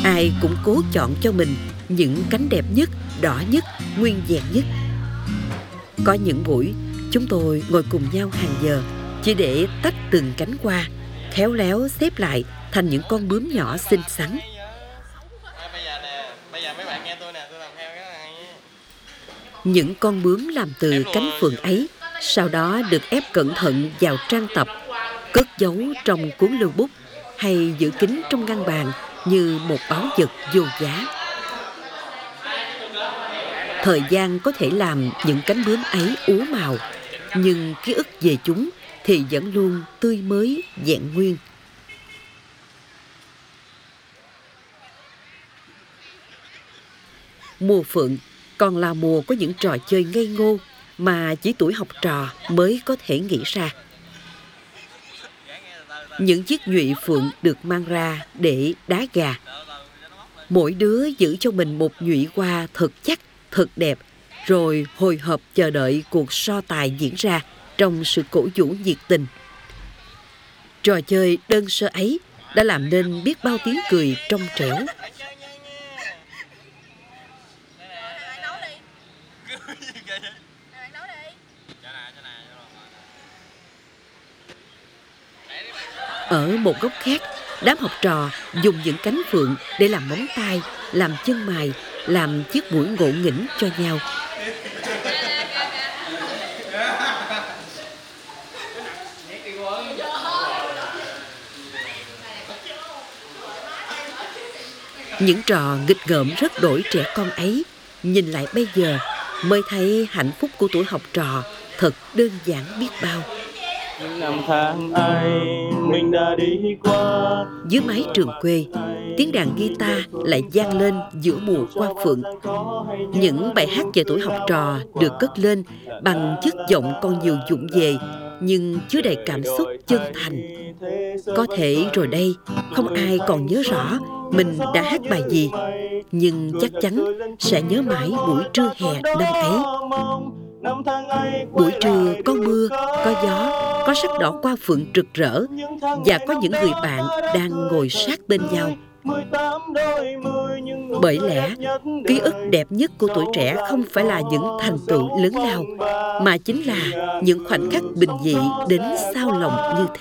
Ai cũng cố chọn cho mình những cánh đẹp nhất, đỏ nhất, nguyên vẹn nhất. Có những buổi chúng tôi ngồi cùng nhau hàng giờ chỉ để tách từng cánh hoa, khéo léo xếp lại thành những con bướm nhỏ xinh xắn. Bây giờ mấy bạn nghe tôi nè, tôi làm theo cái này. Những con bướm làm từ cánh phượng ấy sau đó được ép cẩn thận vào trang tập, cất giấu trong cuốn lưu bút hay giữ kín trong ngăn bàn như một báu vật vô giá. Thời gian có thể làm những cánh bướm ấy úa màu, nhưng ký ức về chúng thì vẫn luôn tươi mới, vẹn nguyên. Mùa phượng còn là mùa có những trò chơi ngây ngô mà chỉ tuổi học trò mới có thể nghĩ ra. Những chiếc nhụy phượng được mang ra để đá gà. Mỗi đứa giữ cho mình một nhụy hoa thật chắc, thật đẹp, rồi hồi hộp chờ đợi cuộc so tài diễn ra trong sự cổ vũ nhiệt tình. Trò chơi đơn sơ ấy đã làm nên biết bao tiếng cười trong trẻo. Ở một góc khác, đám học trò dùng những cánh phượng để làm móng tay, làm chân mày, làm chiếc mũi ngộ nghĩnh cho nhau. Những trò nghịch ngợm rất đổi trẻ con ấy, nhìn lại bây giờ mới thấy hạnh phúc của tuổi học trò thật đơn giản biết bao. Những năm tháng ấy mình đã đi qua. Dưới mái trường quê, tiếng đàn guitar lại vang lên giữa mùa hoa phượng. Những bài hát về tuổi học trò được cất lên bằng chất giọng còn nhiều vụng về nhưng chứa đầy cảm xúc chân thành. Có thể rồi đây không ai còn nhớ rõ mình đã hát bài gì, nhưng chắc chắn sẽ nhớ mãi buổi trưa hè năm ấy. Buổi trưa có mưa, có gió, có sắc đỏ hoa phượng rực rỡ và có những người bạn đang ngồi sát bên nhau. Bởi lẽ, ký ức đẹp nhất của tuổi trẻ không phải là những thành tựu lớn lao, mà chính là những khoảnh khắc bình dị đến xao lòng như thế.